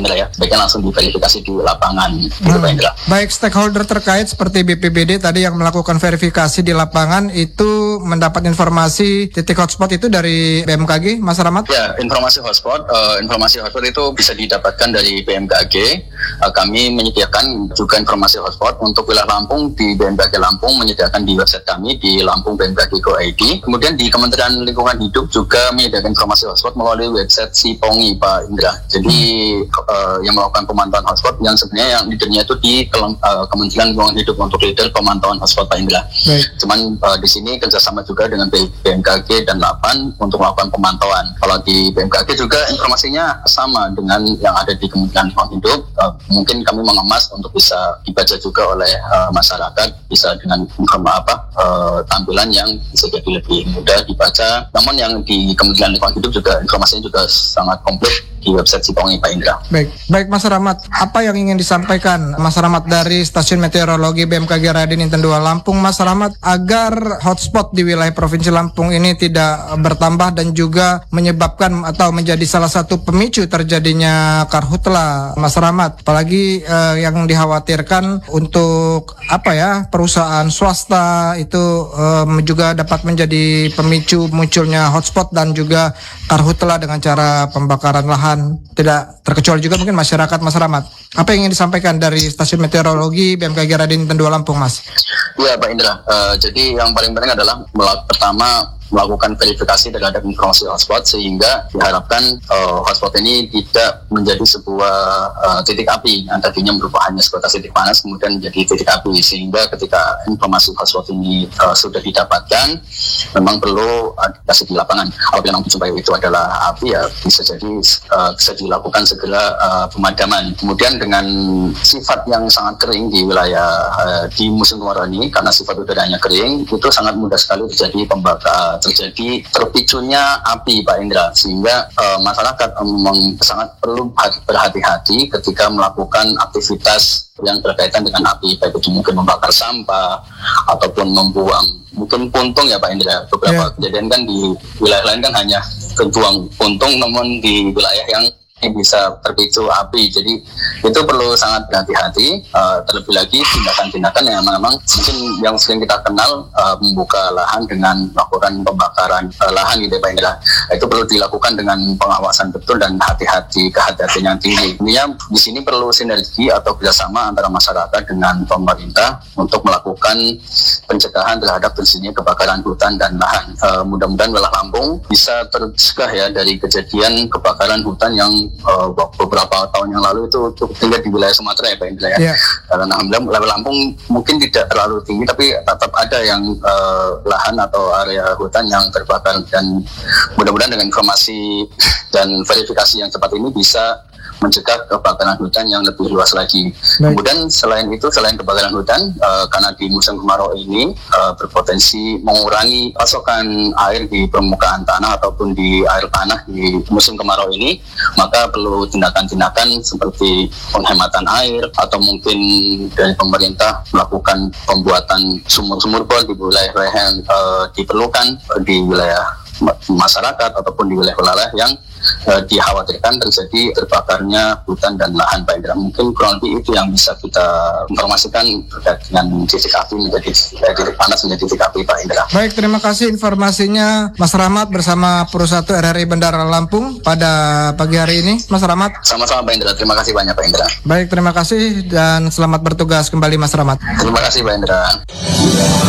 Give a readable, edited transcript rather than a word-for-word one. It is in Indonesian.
Indra ya. Sebaiknya langsung diverifikasi di lapangan gitu Pak Indra. Baik, stakeholder terkait seperti BPBD tadi yang melakukan verifikasi di lapangan itu mendapat informasi titik hotspot itu dari BMKG, Mas Rahmat? Ya, informasi hotspot itu bisa didapatkan dari BMKG. Kami menyediakan juga informasi hotspot untuk wilayah Lampung di BMKG Lampung, menyediakan di website kami di Lampung BMKG Go ID. Kemudian di Kementerian Lingkungan Hidup juga menyediakan informasi hotspot melalui website Sipongi Pak Indra. Jadi yang melakukan pemantauan hotspot yang sebenarnya yang leadernya itu di Kementerian Lingkungan Hidup untuk leader pemantauan hotspot Pak Indra. Cuman di sini kerjasama juga dengan BMKG dan LAPAN untuk melakukan pemantauan. Kalau di BMKG juga informasinya sama dengan yang ada di Kementerian Lingkungan Hidup. Mungkin kami mengemas untuk bisa dibaca juga oleh masyarakat, bisa dengan tampilan yang bisa jadi lebih mudah dibaca. Namun yang di Kementerian Lingkungan Hidup juga informasinya juga sangat komplit di website Sipongi Pak Indra. Baik Mas Rahmat, apa yang ingin disampaikan Mas Rahmat dari Stasiun Meteorologi BMKG Raden Inten 2 Lampung, Mas Rahmat, agar hotspot di wilayah Provinsi Lampung ini tidak bertambah dan juga menyebabkan atau menjadi salah satu pemicu terjadinya karhutla, Mas Rahmat. Apalagi yang dikhawatirkan untuk perusahaan swasta itu juga dapat menjadi pemicu munculnya hotspot dan juga karhutla dengan cara pembakaran lahan. Tidak terkecuali juga mungkin masyarakat, Mas Rahmat. Apa yang ingin disampaikan dari Stasiun Meteorologi BMKG Raden Inten 2 Lampung, Mas? Ya Pak Indra, jadi yang paling penting adalah pertama melakukan verifikasi terhadap informasi hotspot sehingga diharapkan hotspot ini tidak menjadi sebuah titik api yang tadinya merupakan hanya sebatas titik panas kemudian menjadi titik api, sehingga ketika informasi hotspot ini sudah didapatkan memang perlu dikasih di lapangan. Apabila memang supaya itu adalah api ya bisa jadi bisa dilakukan segera pemadaman. Kemudian dengan sifat yang sangat kering di wilayah di musim kemarau ini, karena sifat udaranya kering, itu sangat mudah sekali terjadi terpicunya api Pak Indra, sehingga masyarakat memang sangat perlu berhati-hati ketika melakukan aktivitas yang berkaitan dengan api, baik itu mungkin membakar sampah ataupun membuang mungkin puntung ya Pak Indra. Beberapa kejadian kan di wilayah lain kan hanya terbuang puntung, namun di wilayah yang bisa terpicu api. Jadi itu perlu sangat berhati-hati. Terlebih lagi tindakan-tindakan yang memang mungkin yang sering kita kenal membuka lahan dengan melakukan pembakaran lahan gitu ya Pak Indra. Itu perlu dilakukan dengan pengawasan betul dan kehati-hatian yang tinggi. Intinya di sini perlu sinergi atau kerjasama antara masyarakat dengan pemerintah untuk melakukan pencegahan terhadap terjadinya kebakaran hutan dan lahan. Mudah-mudahan wilayah Lampung bisa tercegah ya dari kejadian kebakaran hutan yang beberapa tahun yang lalu itu cukup tinggi di wilayah Sumatera ya Pak Indra ya. Karena alhamdulillah Lampung mungkin tidak terlalu tinggi tapi tetap ada yang lahan atau area hutan yang terbakar, dan mudah-mudahan dengan informasi dan verifikasi yang cepat ini bisa mencegah kebakaran hutan yang lebih luas lagi. Kemudian selain kebakaran hutan, karena di musim kemarau ini berpotensi mengurangi pasokan air di permukaan tanah ataupun di air tanah di musim kemarau ini, maka perlu tindakan-tindakan seperti penghematan air atau mungkin dari pemerintah melakukan pembuatan sumur-sumur bor di wilayah yang diperlukan di wilayah masyarakat ataupun di wilayah-wilayah yang dikhawatirkan terjadi terbakarnya hutan dan lahan Pak Indra. Mungkin kurang lebih itu yang bisa kita informasikan terkait dengan titik api menjadi titik panas menjadi titik api Pak Indra. Baik, terima kasih informasinya Mas Rahmat bersama Pro 1 RRI Bandara Lampung pada pagi hari ini, Mas Rahmat. Sama-sama Pak Indra, terima kasih banyak Pak Indra. Baik, terima kasih dan selamat bertugas kembali Mas Rahmat. Terima kasih Pak Indra.